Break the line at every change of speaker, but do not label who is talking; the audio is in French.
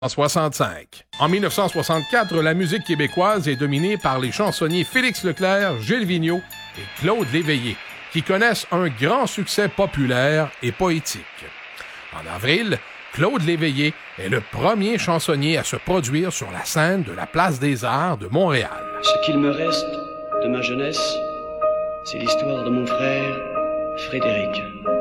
1965. En 1964, la musique québécoise est dominée par les chansonniers Félix Leclerc, Gilles Vigneault et Claude Léveillé, qui connaissent un grand succès populaire et poétique. En avril, Claude Léveillé est le premier chansonnier à se produire sur la scène de la Place des Arts de Montréal.
Ce qu'il me reste de ma jeunesse, c'est l'histoire de mon frère Frédéric.